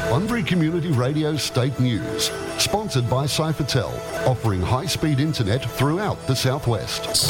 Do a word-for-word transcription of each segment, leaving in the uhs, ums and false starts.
Bunbury Community Radio State News, sponsored by Cyphertel, offering high-speed internet throughout the southwest.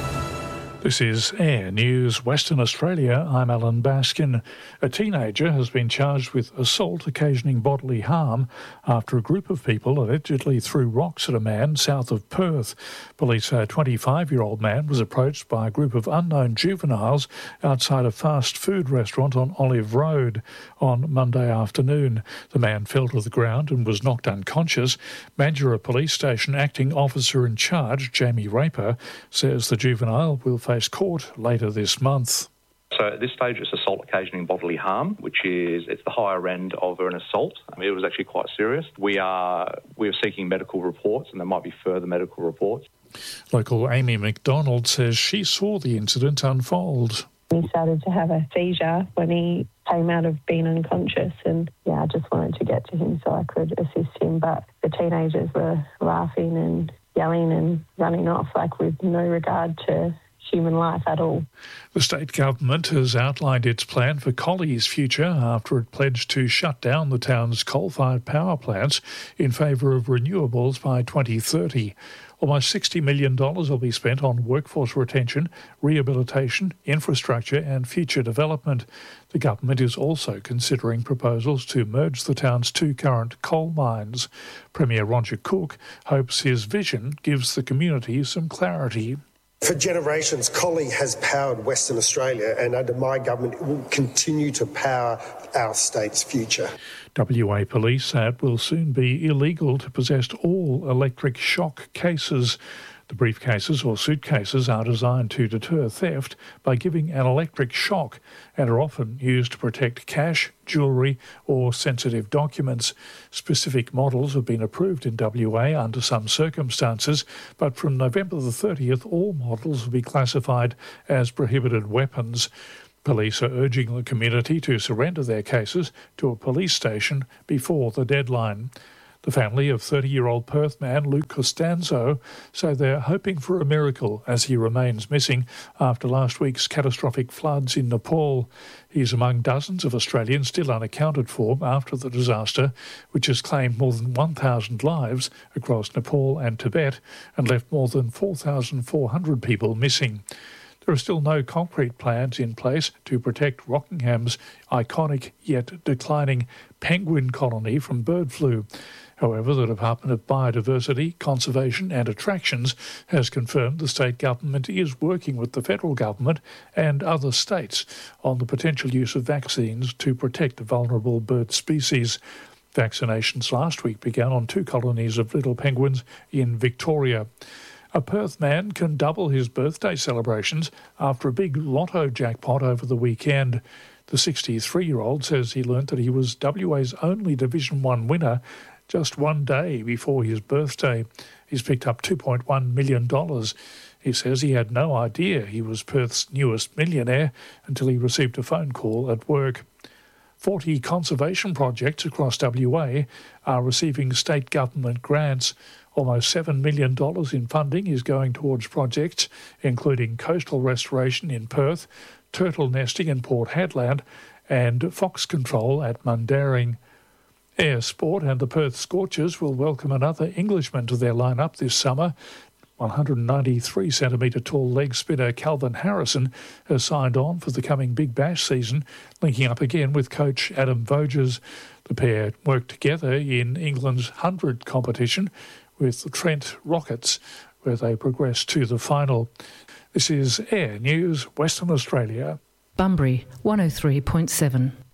This is Air News Western Australia. I'm Alan Baskin. A teenager has been charged with assault occasioning bodily harm after a group of people allegedly threw rocks at a man south of Perth. Police say a twenty-five-year-old man was approached by a group of unknown juveniles outside a fast food restaurant on Olive Road on Monday afternoon. The man fell to the ground and was knocked unconscious. Mandurah Police Station acting officer in charge, Jamie Raper, says the juvenile will face court later this month. So at this stage, it's assault occasioning bodily harm, which is it's the higher end of an assault. I mean, it was actually quite serious. We are we are seeking medical reports, and there might be further medical reports. Local Amy McDonald says she saw the incident unfold. He started to have a seizure when he came out of being unconscious, and yeah, I just wanted to get to him so I could assist him. But the teenagers were laughing and yelling and running off, like with no regard to human life at all. The state government has outlined its plan for Collie's future after it pledged to shut down the town's coal-fired power plants in favour of renewables by twenty thirty. Almost sixty million dollars will be spent on workforce retention, rehabilitation, infrastructure and future development. The government is also considering proposals to merge the town's two current coal mines. Premier Roger Cook hopes his vision gives the community some clarity. For generations, Collie has powered Western Australia, and under my government it will continue to power our state's future. W A Police say it will soon be illegal to possess all electric shock cases. The briefcases or suitcases are designed to deter theft by giving an electric shock and are often used to protect cash, jewellery or sensitive documents. Specific models have been approved in W A under some circumstances, but from November the thirtieth, all models will be classified as prohibited weapons. Police are urging the community to surrender their cases to a police station before the deadline. The family of thirty-year-old Perth man Luke Costanzo say they're hoping for a miracle as he remains missing after last week's catastrophic floods in Nepal. He's among dozens of Australians still unaccounted for after the disaster, which has claimed more than one thousand lives across Nepal and Tibet and left more than four thousand four hundred people missing. There are still no concrete plans in place to protect Rockingham's iconic yet declining penguin colony from bird flu. However, the Department of Biodiversity, Conservation and Attractions has confirmed the state government is working with the federal government and other states on the potential use of vaccines to protect vulnerable bird species. Vaccinations last week began on two colonies of little penguins in Victoria. A Perth man can double his birthday celebrations after a big lotto jackpot over the weekend. The sixty-three-year-old says he learnt that he was W A's only Division one winner just one day before his birthday. He's picked up two point one million dollars. He says he had no idea he was Perth's newest millionaire until he received a phone call at work. forty conservation projects across W A are receiving state government grants. Almost seven million dollars in funding is going towards projects including coastal restoration in Perth, turtle nesting in Port Hedland and fox control at Mundaring. Air Sport and the Perth Scorchers will welcome another Englishman to their lineup this summer. one hundred ninety-three centimetre tall leg spinner Calvin Harrison has signed on for the coming Big Bash season, linking up again with coach Adam Voges. The pair worked together in England's hundred competition with the Trent Rockets, where they progressed to the final. This is Air News, Western Australia. Bunbury, one oh three point seven.